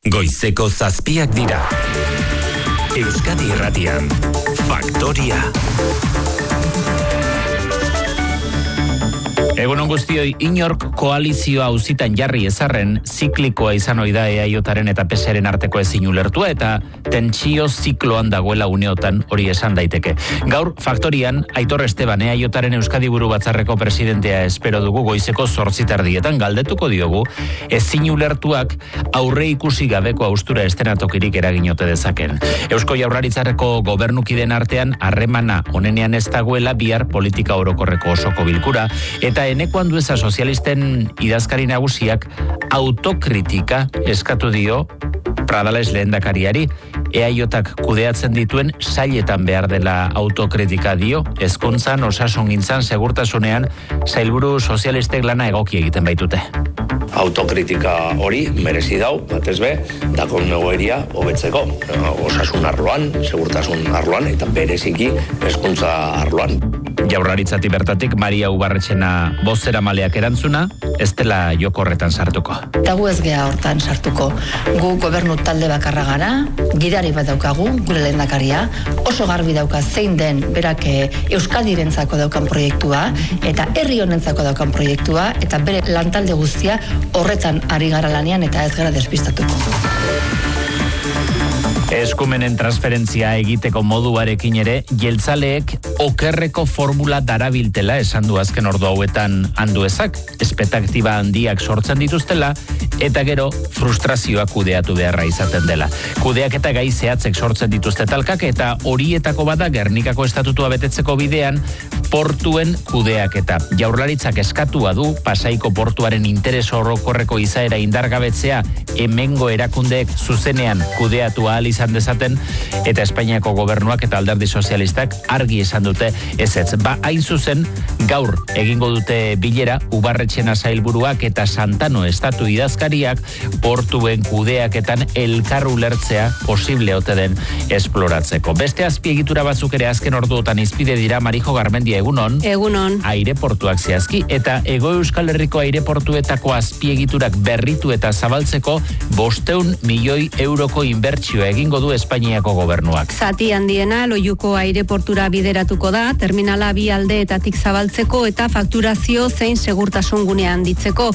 Goizeko 7 dira. Euskadi Irratian, Faktoria. Egunon guztioi, inork koalizioa auzitan jarri ezarren ziklikoa izan oida EAJaren eta PSren arteko ezin ulertua eta tentsio zikloan dagoela uneotan hori esan daiteke. Gaur Faktorian Aitor Esteban EAJaren Euskadi Buru Batzarreko presidentea espero dugu goizeko 8:00 galdetuko diogu ezin ulertuak aurre ikusi gabeko haustura estenatokirik eraginote dezaken. Eusko Jaurlaritzareko gobernukideen artean harremana onenean ez dagoela bihar politika orokorreko osoko bilkura eta eneko Andueza sozialisten idazkari nagusiak autokritika eskatu dio Pradales lehendakariari. EAJak kudeatzen dituen sailetan behar dela autokritika dio, hezkuntzan, osasungintzan, segurtasunean, sailburu sozialistek lana egoki egiten baitute. Autokritika hori merezi dau, batez be, dakon egoeria hobetzeko. Osasun arloan, segurtasun arloan, eta bereziki hezkuntza arloan. Jaurlaritzati bertatik Maria Ubarretxena bozeramaleak erantzuna, ez dela joko horretan sartuko. Eta gu ez gea hortan sartuko. Gu gobernu talde bakarra gara, gidari bat daukagu, gure lehendakaria, oso garbi dauka zein den berak Euskadirentzako daukan proiektua, eta herri honentzako daukan proiektua, eta bere lantalde guztia horretan ari gara lanean eta ez gara despistatuko. Eskumenen transferentzia egiteko moduarekin ere, jeltzaleek okerreko formula darabiltela esan du azken ordu hauetan Anduezak, espektaktiba handiak sortzen dituztela, eta gero frustrazioa kudeatu beharra izaten dela. Kudeak eta gai zehatzek sortzen dituzte talkak, eta horietako bada Gernikako estatutua betetzeko bidean, portuen kudeak eta Jaurlaritzak eskatua du Pasaiko portuaren interes orokorreko izaera indargabetzea hemengo erakundeek zuzenean kudeatu ahal izan dezaten, eta Espainiako gobernuak eta alderdi sozialistak argi esan dute ezetz. Hain zuzen, gaur egingo dute bilera Ubarretxena sailburuak eta Santano estatu idazkariak portuen kudeaketan elkar ulertzea posible ote den esploratzeko. Beste azpiegitura batzuk ere azken orduotan izpide dira. Marijo Garmendia, egunon. Egunon. Aireportuak zehazki, eta Hego Euskal Herriko aireportuetako azpiegiturak berritu eta zabaltzeko 500 milioi euroko inbertsioa egingo du Espainiako gobernuak. Zati handiena Loiuko aireportura bideratuko da, terminala bi aldeetatik zabaltzeko eta fakturazio zein segurtasun gunea handitzeko.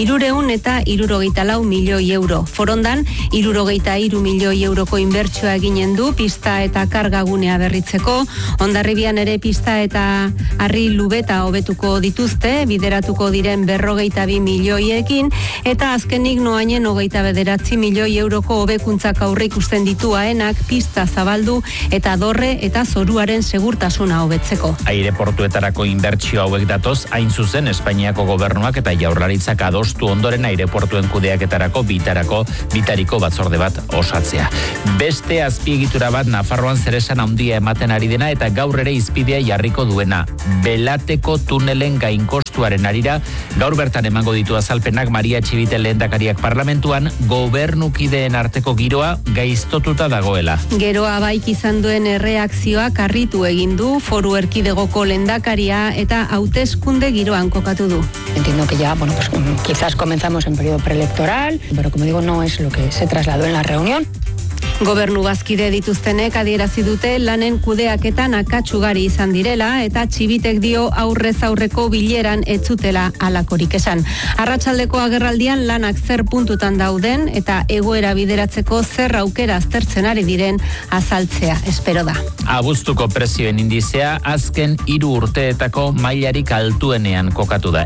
364 milioi euro. Forondan, 63 milioi euroko inbertsioa eginen du pista eta kargagunea berritzeko. Hondarribian ere pista eta harri lubeta hobetuko dituzte, bideratuko diren 52 milioiekin, eta azkenik Noainen 29 milioi euroko hobekuntzak aurreikusten ditu AENak pista zabaldu eta dorre eta zoruaren segurtasuna hobetzeko. Aireportuetarako inbertsio hauek datoz, hain zuzen Espainiako gobernuak eta Jaurlaritzak adostu ondoren aireportuen kudeaketarako bitariko batzorde bat osatzea. Beste azpiegitura bat Nafarroan zeresan handia ematen ari dena eta gaur ere izpidea jarriko duena. Belateko tunelen gainkostuaren arira, gaur bertan emango ditu azalpenak Maria Txibite lehendakariak parlamentuan, gobernukideen arteko giroa gaiztotuta dagoela. Geroa baik izan duen erreakzioak harritu egin du Foru Erkidegoko lehendakaria eta hauteskunde giroan kokatu du. Entiendo que ya, pues quizás comenzamos en periodo preelectoral, pero como digo, no es lo que se trasladó en la reunión. Gobernu bazkide dituztenek adierazi dute lanen kudeaketan akatsugari izan direla eta Txibitek dio aurrez aurreko bileran etzutela alakorik esan. Arratsaldeko agerraldian lanak zer puntutan dauden eta egoera bideratzeko zer aukera aztertzen ari diren azaltzea espero da. Abuztuko prezioen indizea azken 3 urteetako mailarik altuenean kokatu da.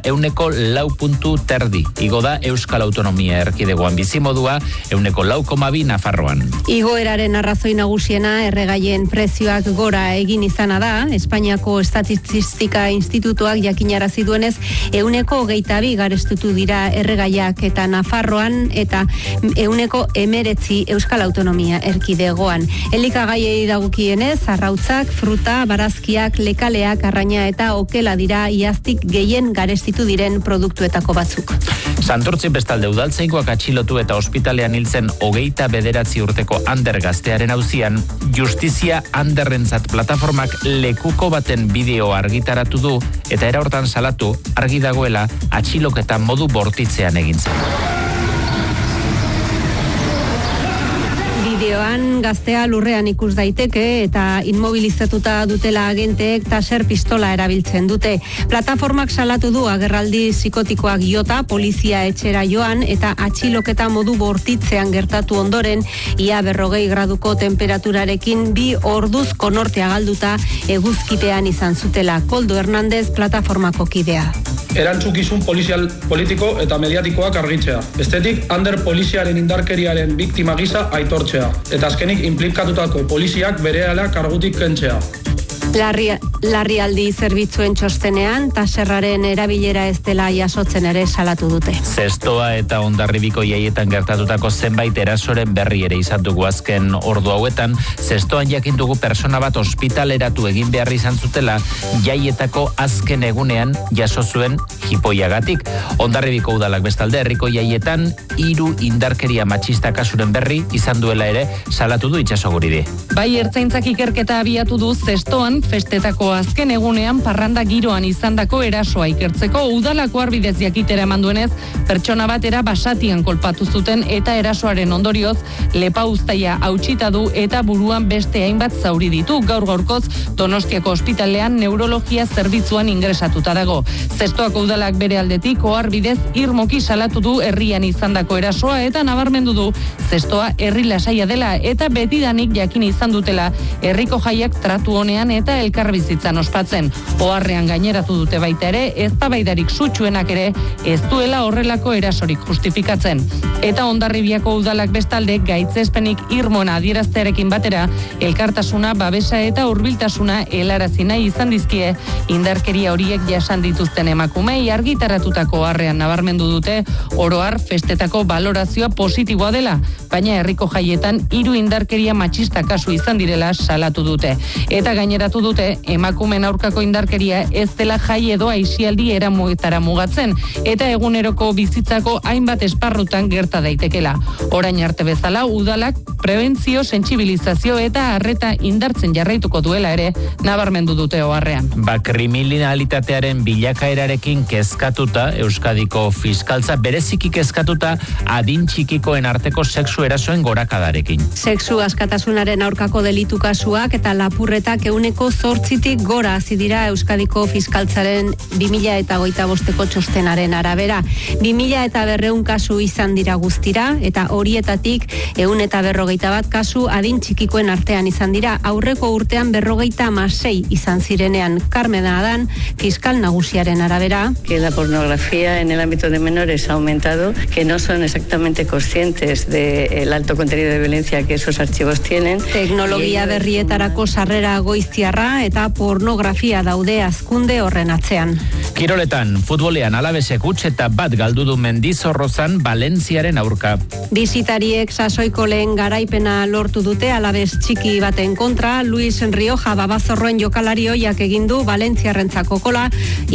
4.4 igo da Euskal Autonomia Erkidegoan bizimodua, 4.2 Nafarroan. Igoeraren arrazoi nagusiena erregaien prezioak gora egin izana da. Espainiako Estatistika Institutuak jakinarazi duenez 122 garestutu dira erregaiak eta Nafarroan eta 119 Euskal Autonomia Erkidegoan. Elikagaiei dagokienez, arrautzak, fruta, barazkiak, lekaleak, arraina eta okela dira iaztik gehien garestitu diren produktuetako batzuk. Santurtzi bestalde udaltzaingoak atxilotu eta ospitalean hiltzen 29 urteko Ander gaztearen auzian, Justizia Anderrentzat plataformak lekuko baten bideo argitaratu du eta era hortan salatu argi dagoela atxiloketa modu bortitzean egin zen. Bideoan gaztea lurrean ikus daiteke eta inmobilizatuta dutela agenteek taser pistola erabiltzen dute. Plataformak salatu du agerraldi psikotikoak jota, polizia etxera joan eta atxiloketa modu bortitzean gertatu ondoren, ia 40 graduko temperaturarekin 2 orduz konortea galduta eguzkipean izan zutela. Koldo Hernández plataformako kidea. Erantzukizun polizial, politiko eta mediatikoak argitzea. Bestetik, Ander poliziaren indarkeriaren biktima gisa aitortzea. Eta azkenik, inplikatutako poliziak berehala kargutik kentzea. Larrialdi zerbitzuen txostenean, taserraren erabilera ez dela jasotzen ere salatu dute. Zestoa eta Hondarribiko jaietan gertatutako zenbait erasoren berri ere izan dugu azken ordu hauetan. Zestoan jakin dugu persona bat ospitaleratu egin behar izan zutela jaietako azken egunean jaso zuen hipoiagatik. Hondarribiko udalak bestalde herriko jaietan 3 indarkeria matxista kasuren berri izan duela ere salatu du Itsasoguridi. Bai, ertzaintzak ikerketa abiatu du Zestoan festetako azken egunean parranda giroan izandako erasoa ikertzeko. Udalako arbidez jakitera eman duenez, pertsona batera basatian kolpatu zuten eta erasoaren ondorioz lepa uztaia hautsita du eta buruan beste hainbat zauri ditu. Gaur-gaurkoz Donostiako ospitalean neurologia zerbitzuan ingresatuta dago. Zestoako udalak bere aldetik oharbidez irmoki salatu du herrian izandako erasoa eta nabarmendu du Zestoa herri lasaia dela eta betidanik jakin izan dutela herriko jaiak tratu honean eta elkarbizitzan ospatzen. Oharrean gaineratu dute baita ere, eztabaidarik sutsuenak ere ez duela horrelako erasorik justifikatzen. Eta Hondarribiako udalak bestalde gaitzespenik irmoena adieraztearekin batera, elkartasuna, babesa eta hurbiltasuna helarazi nahi izan dizkie indarkeria horiek jasan dituzten emakumei argitaratutako oharrean nabarmendu dute oro har festetako balorazioa positiboa dela, baina herriko jaietan 3 indarkeria matxista kasu izan direla salatu dute. Eta gaineratu dute emakumeen aurkako indarkeria ez dela jai edo aisialdi eramuetara mugatzen eta eguneroko bizitzako hainbat esparrutan gerta daitekela. Orain arte bezala udalak prebentzio, sentsibilizazio eta arreta indartzen jarraituko duela ere nabarmendu dute oharrean. Kriminalitatearen bilakaerarekin kezkatuta Euskadiko fiskaltza bereziki kezkatuta adin txikikoen arteko sexu erasoen gorakadarekin. Sexu askatasunaren aurkako delitu kasuak eta lapurretak 8% gora hasi dira Euskadiko fiskaltzaren 2025ko txostenaren arabera. 2200 kasu izan dira guztira eta horietatik 151 kasu adin txikikoen artean izan dira. Aurreko urtean 56 izan zirenean. Carmen Adán, fiskal nagusiaren arabera. Que la pornografía en el ámbito de menores ha aumentado, que no son exactamente conscientes del alto contenido de violencia que esos archivos tienen. Teknologia berrietarako sarrera goiztiarra eta pornografia daude azkunde horren atzean. Kiroletan, futbolean Alavesek huts eta bat galdu du Mendizorrozan Valentziaren aurka. Bisitariek sasoiko lehen garaipena lortu dute Alaves txiki baten kontra. Luis Rioja Babazorroen jokalari oiak egin du Valentziarrentzako kola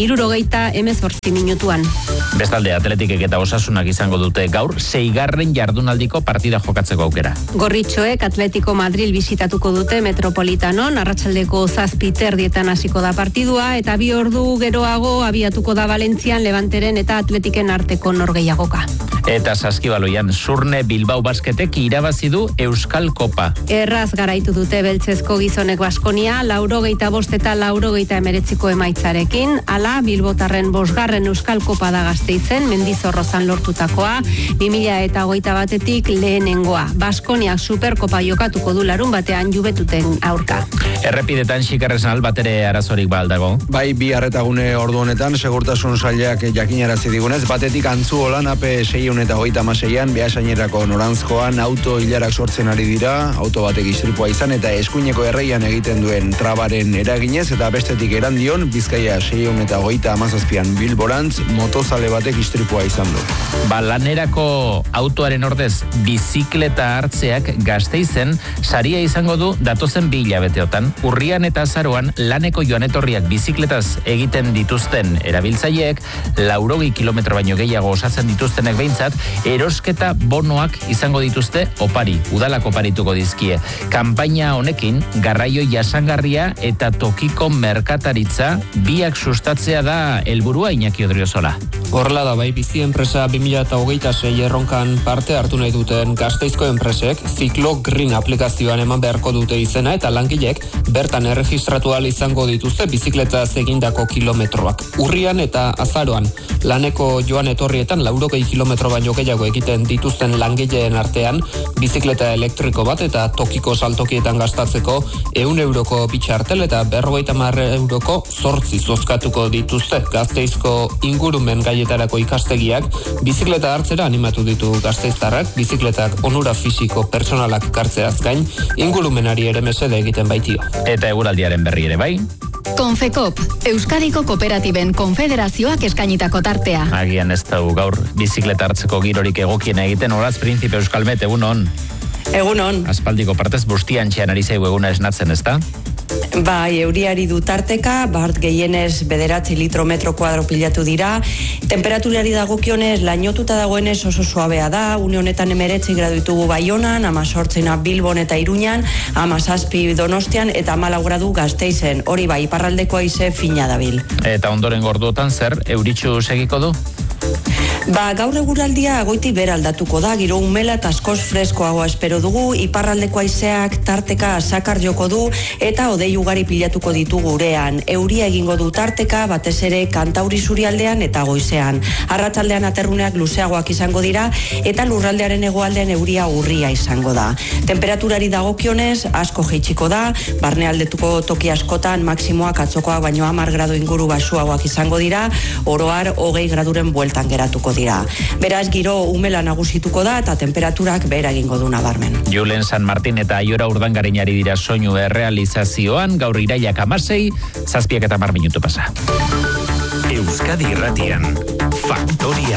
78 minutuan. Bestalde Atletikek eta Osasunak izango dute gaur 6. jardunaldiko partida jokatzeko aukera. Gorritxoek Atletico Madrid bisitatuko dute Metropolitanon, arratsaldeko 7:30 hasiko da partidua eta 2 ordu geroago abiatuko da Valentzian Levanteren eta Atletiken arteko norgehiagoka. Eta saskibaloian Surne Bilbao Basketek irabazi du Euskal Kopa. Erraz garaitu dute beltzezko gizonek Baskonia 85 eta 89ko emaitzarekin, hala Bilbotarren 5. Euskal Kopa da Gasteizen Mendizorrozan lortutakoa, 2021tik lehenengoa. Baskoniak Superkopa jokatuko du larun batean Jubetuten aurka. Errepidetan xikarresan albatere arazorik baldago. Bai, bi arretagune ordu honetan segurtasun sailak jakinarazi digunez, batetik Antzuolan AP 636an Beasainerako norantzkoan auto ilarak sortzen ari dira, auto batek istripua izan eta eskuineko erreian egiten duen trabaren eraginez, eta bestetik Erandion Bizkaia 637an Bilborantz motozale batek istripua izan du. Lanerako autoaren ordez bizikleta hartzeak Gasteizen saria izango du datozen 2 hilabeteotan. Urrian eta azaroan laneko joan etorriak bizikletaz egiten dituzten erabiltzaileek 80 kilometro baino gehiago osatzen dituztenek behintzat erosketa bonoak izango dituzte opari, udalak oparituko dizkie. Kanpaina honekin garraio jasangarria eta tokiko merkataritza biak sustatzea da helburua, Iñaki Odriozola. Horrela da bai, Bizi enpresa 2026 erronkan parte hartu nahi duten Gasteizko enpresek Ziklo Green aplikazioan eman beharko dute izena eta langilek bertan erregistratu ahal izango dituzte bizikletaz egindako kilometroak. Urrian eta azaroan laneko joan etorrietan 80 kilometro baino gehiago egiten dituzten langileen artean bizikleta elektriko bat eta tokiko saltokietan gastatzeko 100 euroko bitxartel eta 50 euroko 8 zozkatuko dituzte. Gasteizko ingurumen gaietarako ikastegiak bizikleta hartzera animatu ditu gasteiztarrak, bizikletak onura fisiko personalak kartzeaz gain, ingurumenari ere mesede egiten baitio. Eta eguraldiaren berri ere bai. Konfekop, Euskadiko Kooperatiben Konfederazioak eskainitako tartea. Agian ez dugu gaur bizikleta hartzeko girorik egokiena egiten, Horaz Príncipe Euskalmet, egunon. Egunon. Aspaldiko partez bustian txean ari zaigu eguna esnatzen, ezta? Bai, euriari du tarteka, bart gehienez 9 litro metro kuadro pilatu dira. Temperaturari dagokionez, lainotuta dagoenez oso suabea da. Une honetan 19 gradu ditugu Baionan, 18 Bilbon eta Iruñan, 17 Donostian eta 14 gradu Gasteizen. Hori bai, iparraldeko haize fina dabil. Eta ondoren gorduotan zer, euritxu segiko du? Gaur eguraldia goiti bera aldatuko da, giro umela eta askoz freskoagoa espero dugu, iparraldeko haizeak tarteka sakar joko du eta hodei ugari pilatuko ditu gurean. Euria egingo du tarteka, batez ere Kantauri zurialdean eta goizean. Arratsaldean aterruneak luzeagoak izango dira eta lurraldearen hegoaldean euria urria izango da. Temperaturari dagokionez asko jaitsiko da, barnealdetuko toki askotan maksimoak atzokoak baino 10 gradu inguru baxuagoak izango dira, oroar 20 graduren bueltan geratuko dira. Beraz, giro umela nagusituko da eta temperaturak behera egingo du nabarmen. Julen San Martin eta Aiora Urdangarinari dira soinu errealizazioan, gaur iraiak 16, 7:10 minutu pasa. Euskadi Irratian, Faktoria.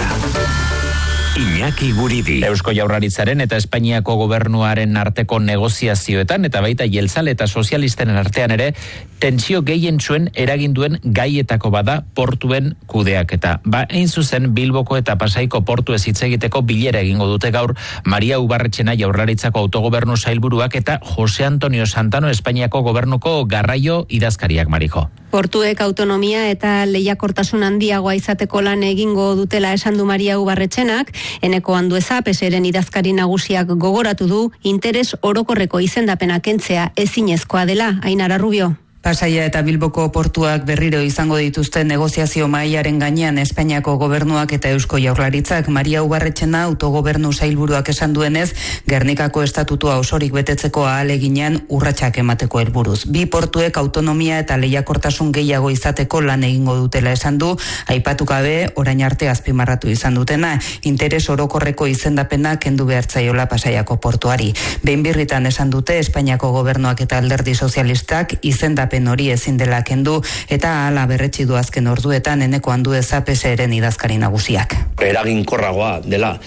Iñaki Guridi. Eusko Jaurlaritzaren eta Espainiako gobernuaren arteko negoziazioetan eta baita jeltzale eta sozialisten artean ere tentsio gehien zuen eragin duen gaietako bada portuen kudeaketa. Hain zuzen Bilboko eta Pasaiko portu ez hitz egiteko bilera egingo dute gaur Maria Ubarretxena Jaurlaritzako autogobernu sailburuak eta Jose Antonio Santano Espainiako gobernuko garraio idazkariak, Marijo. Portuek autonomia eta lehiakortasun handiagoa izateko lan egingo dutela esan du Maria Ubarretxenak. Eneko Andueza, PSeren idazkari nagusiak gogoratu du, interes orokorreko izendapena kentzea ezinezkoa dela. Ainara Rubio. Pasaia eta Bilboko portuak berriro izango dituzte negoziazio mahaiaren gainean Espainiako gobernuak eta Eusko Jaurlaritzak. Maria Ubarretxena autogobernu sailburuak esan duenez, Gernikako estatutua osorik betetzeko ahaleginean urratsak emateko helburuz. Bi portuek autonomia eta lehiakortasun gehiago izateko lan egingo dutela esan du, aipatu gabe orain arte azpimarratu izan dutena, interes orokorreko izendapena kendu behartzaiola Pasaiako portuari. Behin birritan esan dute Espainiako gobernuak eta Alderdi Sozialistak izendapen hori ezin dela kendu eta hala berretsi du azken orduetan Eneko Andueza PSeren idazkari nagusiak. Eraginkorragoa dela,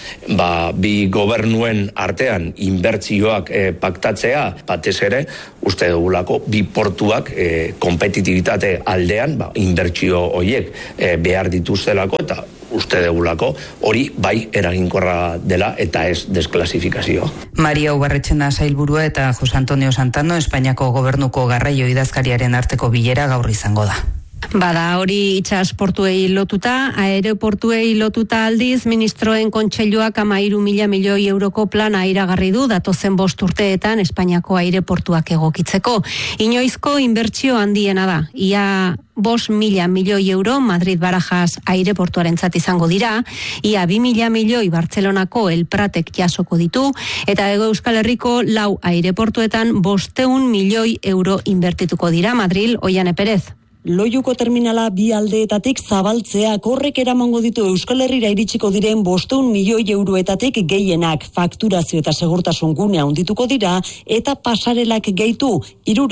bi gobernuen artean inbertsioak paktatzea, batez ere, uste dugulako, bi portuak kompetitibitate aldean, inbertsio horiek behar dituztelako eta uste degulako, hori bai eraginkorra dela eta ez desklasifikazioa. Maria Ubarretxena sailburua eta Jose Antonio Santano Espainiako gobernuko garraio idazkariaren arteko bilera gaur izango da. Bada, hori itxasportuei lotuta, aeroportuei lotuta aldiz, ministroen kontseiluak 13.000 milioi euroko plana iragarri du datozen 5 urteetan Espainiako aireportuak egokitzeko. Inoizko inbertsio handiena da, ia 5.000 milioi euro Madrid Barajas aireportuarentzat izango dira, ia 2.000 milioi Bartzelonako El Pratek jasoko ditu, eta Hego Euskal Herriko 4 aireportuetan 500 milioi euro inbertituko dira. Madrid, Oiane Perez. Loiuko terminala bi aldeetatik zabaltzea horrek eramango ditu Euskal Herrira iritsiko diren 500 milioi euroetatik gehienak fakturazio eta segurtasun gunea handituko dira eta pasarelak gehitu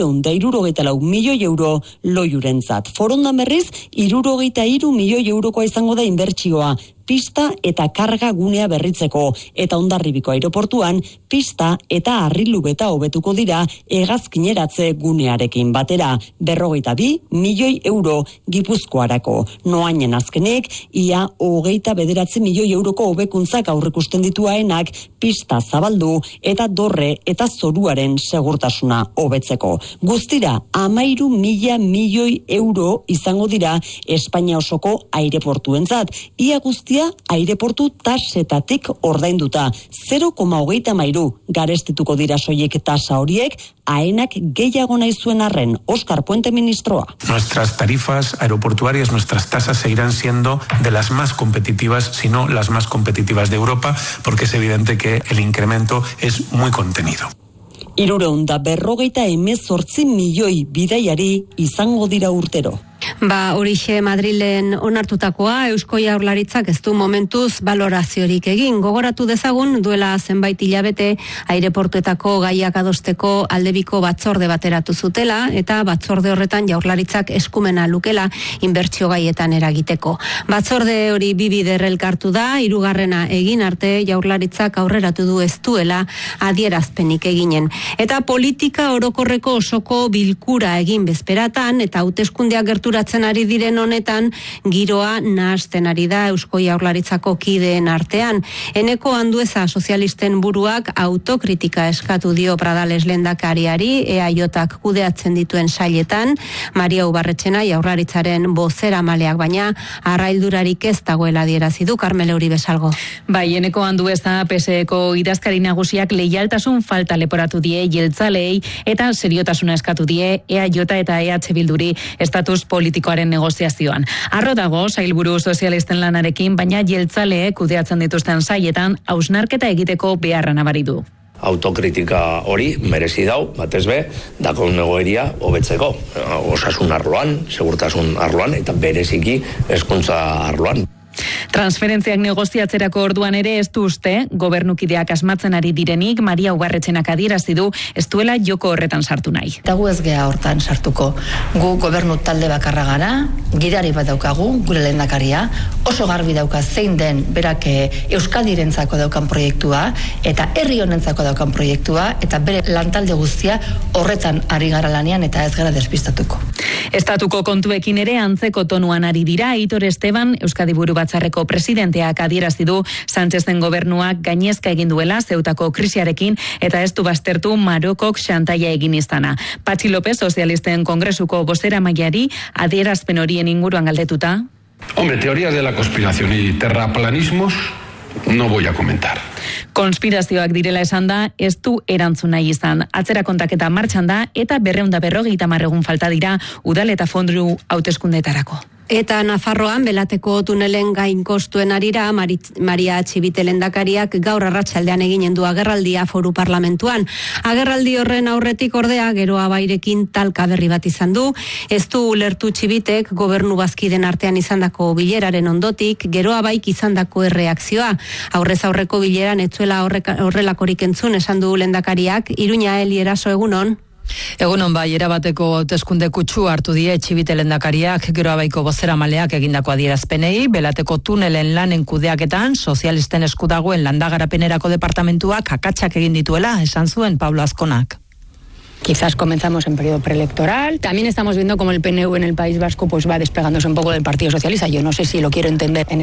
374 milioi euro Loiurentzat. Forondan berriz 73 milioi eurokoa izango da inbertsioa. pista eta karga gunea berritzeko, eta Hondarribiko aireportuan pista eta harrilubeta hobetuko dira hegazkineratze gunearekin batera, 22 milioi euro Gipuzkoarako. Noainen azkenek, ia 29 milioi euroko hobekuntzak aurrikusten dituaenak pista zabaldu eta dorre eta zoruaren segurtasuna hobetzeko. Guztira, 13.000 milioi euro izango dira Espainia osoko aireportuentzat. Ia guztia aireportu tasetatik ordainduta. 0,33 garestituko dira soiek tasa horiek, aenak gehiago nahi zuen arren. Óscar Puente, ministroa. Nuestras tarifas aeroportuarias, nuestras tasas seguirán siendo de las más competitivas, si no las más competitivas de Europa, porque es evidente que el incremento es muy contenido. 348 milioi bidaiari izango dira urtero. Horixe Madrilen onartutakoa, Eusko Jaurlaritzak ez du momentuz baloraziorik egin. Gogoratu dezagun, duela zenbait hilabete aireportuetako gaiak adosteko aldebiko batzorde bateratu zutela, eta batzorde horretan Jaurlaritzak eskumena lukela inbertsio gaietan eragiteko. Batzorde hori bi bider elkartu da, hirugarrena egin arte Jaurlaritzak aurreratu du ez duela adierazpenik eginen. Eta politika orokorreko osoko bilkura egin bezperatan, eta hauteskundeak gerturatzen ari diren honetan, giroa nahasten ari da Eusko Jaurlaritzako kideen artean. Eneko Andueza sozialisten buruak autokritika eskatu dio Pradales lehendakariari, EAJak kudeatzen dituen sailetan, Maria Ubarretxena Jaurlaritzaren bozeramaleak, baina arraildurarik ez dagoela adierazi du. Carmele Uribesalgo. Eneko Andueza PSeko idazkari nagusiak leialtasun falta leporatu die jeltzaleei eta seriotasuna eskatu die EAJ eta EH Bilduri estatus politikoaren negoziazioan. Arro dago sailburu sozialisten lanarekin, baina jeltzaleek kudeatzen dituzten saietan hausnarketa egiteko beharra nabari du. Autokritika hori merezi dau, batez be, dakon egoeria hobetzeko. Osasun arloan, segurtasun arloan eta bereziki hezkuntza arloan. Transferentziak negoziatzerako orduan ere ez du uste, gobernukideak asmatzen ari direnik, Maria Ubarretxenak adierazi du ez duela joko horretan sartu nahi. Eta gu ez gea hortan sartuko. Gu gobernu talde bakarra gara, gidari bat daukagu, gure lehendakaria, oso garbi dauka zein den berak Euskadirentzako daukan proiektua, eta herri honentzako daukan proiektua, eta bere lantalde guztia horretan ari gara lanean eta ez gara despistatuko. Estatuko kontuekin ere antzeko tonuan ari dira, Aitor Esteban, Euskadi Buru Batzarreko presidenteak adierazi du Sánchezen gobernuak gainezka egin duela Zeutako krisiarekin eta ez du baztertu Marokok xantaia egin izana. Patxi López sozialisten kongresuko bozeramaileari adierazpen horien inguruan galdetuta. Hombre, teorías de la conspiración y terraplanismos no voy a comentar. Konspirazioak direla esan da, ez du erantzun nahi izan. Atzera kontaketa martxan da eta 250 egun falta dira udal eta fondu hauteskundeetarako. Eta Nafarroan belateko tunelen gain kostuen arira Maria Txibite lehendakariak gaur arratsaldean eginen du agerraldia Foru Parlamentuan. Agerraldi horren aurretik ordea Geroa Bairekin talka berri bat izan du. Ez du ulertu Txibitek gobernu bazkiden artean izandako bileraren ondotik Geroa Baik izandako erreakzioa. Aurrez aurreko bileran ez zuela horrelakorik entzun esan du lehendakariak. Iruña Eli Eraso, egunon. Egunon bai, erabateko hauteskunde kutsu hartu die Txibite lehendakariak Geroa Baiko bozeramaleak egindako adierazpenei, belateko tunelen lanen kudeaketan, sozialisten esku dagoen landagarapenerako departamentuak akatsak egin dituela, esan zuen Pablo Azkonak. Quizás comenzamos en periodo preelectoral. También estamos viendo cómo el PNV en el País Vasco pues va despegándose un poco del Partido Socialista. Yo no sé si lo quiero entender en